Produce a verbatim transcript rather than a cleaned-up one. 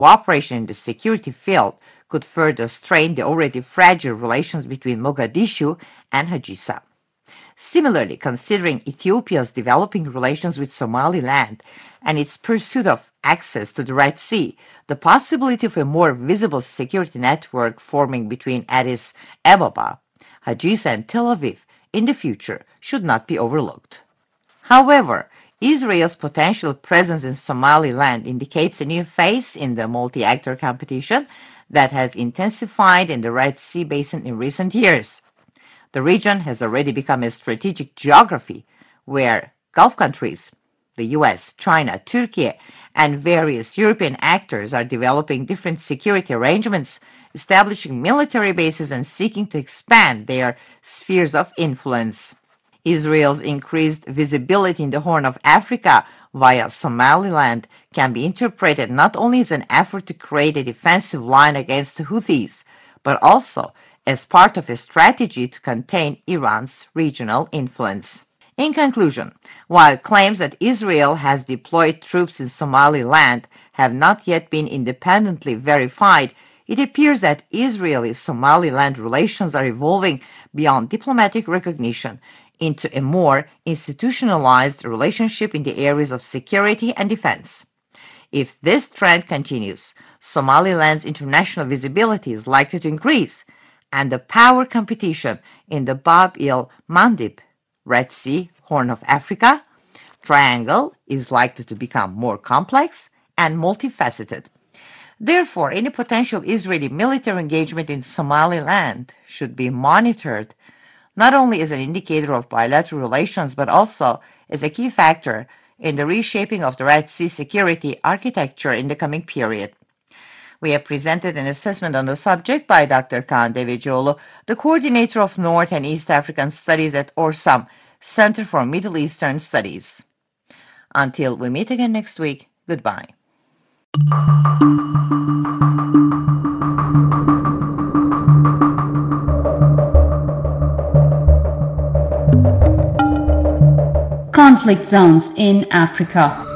cooperation in the security field could further strain the already fragile relations between Mogadishu and Hajisa. Similarly, considering Ethiopia's developing relations with Somaliland and its pursuit of access to the Red Sea, the possibility of a more visible security network forming between Addis Ababa, Hajisa, and Tel Aviv in the future should not be overlooked. However, Israel's potential presence in Somaliland indicates a new phase in the multi-actor competition that has intensified in the Red Sea basin in recent years. The region has already become a strategic geography where Gulf countries, the U S, China, Turkey, and various European actors are developing different security arrangements, establishing military bases, and seeking to expand their spheres of influence. Israel's increased visibility in the Horn of Africa via Somaliland can be interpreted not only as an effort to create a defensive line against the Houthis, but also as part of a strategy to contain Iran's regional influence. In conclusion, while claims that Israel has deployed troops in Somaliland have not yet been independently verified, it appears that Israeli-Somaliland relations are evolving beyond diplomatic recognition into a more institutionalized relationship in the areas of security and defense. If this trend continues, Somaliland's international visibility is likely to increase, and the power competition in the Bab el-Mandeb, Red Sea, Horn of Africa triangle is likely to become more complex and multifaceted. Therefore, any potential Israeli military engagement in Somaliland should be monitored not only as an indicator of bilateral relations, but also as a key factor in the reshaping of the Red Sea security architecture in the coming period. We have presented an assessment on the subject by Doctor Kaan Devecioğlu, the coordinator of North and East African Studies at Orsam, Center for Middle Eastern Studies. Until we meet again next week, goodbye. Conflict zones in Africa.